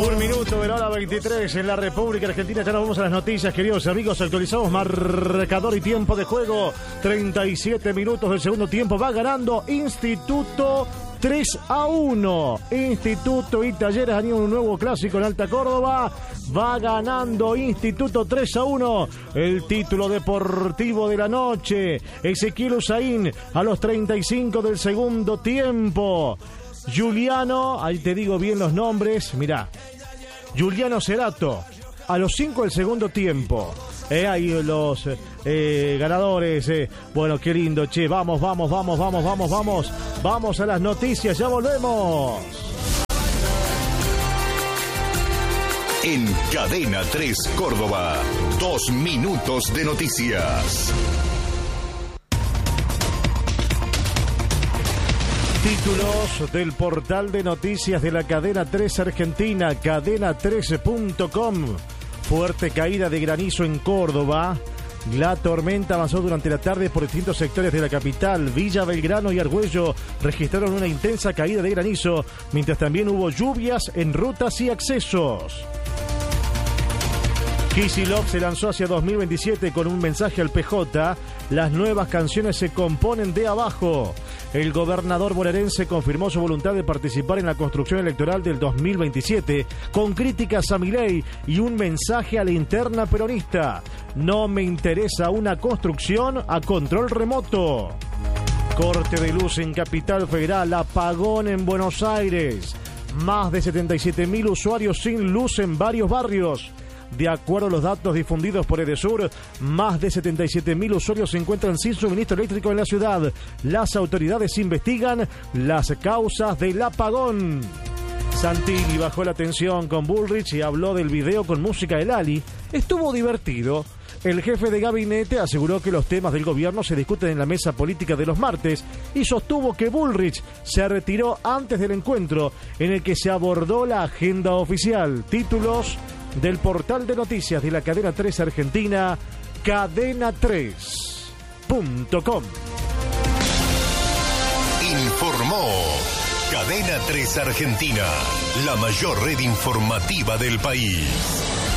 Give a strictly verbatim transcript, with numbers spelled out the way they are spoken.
Un minuto de la hora veintitrés en la República Argentina. Ya nos vamos a las noticias, queridos amigos. Actualizamos marcador y tiempo de juego. treinta y siete minutos del segundo tiempo. Va ganando Instituto tres a uno. Instituto y Talleres han ido un nuevo clásico en Alta Córdoba. Va ganando Instituto tres a uno. El título deportivo de la noche. Ezequiel Usain a los treinta y cinco del segundo tiempo. Juliano, ahí te digo bien los nombres, mirá. Juliano Cerato, a los cinco del segundo tiempo. Eh, ahí los eh, ganadores. Eh. Bueno, qué lindo, che. Vamos, vamos, vamos, vamos, vamos, vamos. Vamos a las noticias, ya volvemos. En Cadena tres Córdoba, dos minutos de noticias. Títulos del portal de noticias de la Cadena tres Argentina, cadena trece punto com. Fuerte caída de granizo en Córdoba. La tormenta avanzó durante la tarde por distintos sectores de la capital. Villa Belgrano y Argüello registraron una intensa caída de granizo, mientras también hubo lluvias en rutas y accesos. Kicillof se lanzó hacia dos mil veintisiete con un mensaje al P J. Las nuevas canciones se componen de abajo. El gobernador bonaerense confirmó su voluntad de participar en la construcción electoral del dos mil veintisiete con críticas a Milei y un mensaje a la interna peronista. No me interesa una construcción a control remoto. Corte de luz en Capital Federal, apagón en Buenos Aires. Más de setenta y siete mil usuarios sin luz en varios barrios. De acuerdo a los datos difundidos por Edesur, más de setenta y siete mil usuarios se encuentran sin suministro eléctrico en la ciudad. Las autoridades investigan las causas del apagón. Santini bajó la tensión con Bullrich y habló del video con música de Lali. Estuvo divertido. El jefe de gabinete aseguró que los temas del gobierno se discuten en la mesa política de los martes y sostuvo que Bullrich se retiró antes del encuentro en el que se abordó la agenda oficial. Títulos del portal de noticias de la Cadena tres Argentina, cadena tres punto com. Informó Cadena tres Argentina, la mayor red informativa del país.